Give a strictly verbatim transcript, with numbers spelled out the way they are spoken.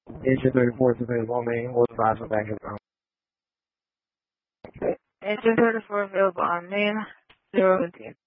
Engine thirty-four is available on main. We'll advise on back of Engine thirty-four available on main. Zero seventeen.